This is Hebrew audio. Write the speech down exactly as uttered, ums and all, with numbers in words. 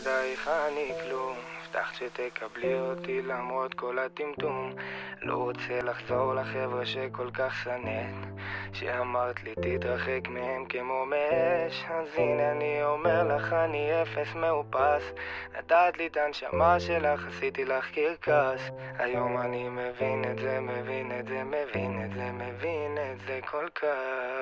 בלעדייך אני כלום. הבטחת שתקבלי אותי למרות כל הטמטום. לא רוצה לחזור לחבר'ה שכל כך שנאת, שאמרת לי תתרחק מהם כמו מאש. אז הנה אני אומר לך אני אפס מאופס. נתת לי את הנשמה שלך, עשיתי לך קרקס. היום אני מבין את זה, מבין את זה, מבין את זה, מבין את זה כל כך.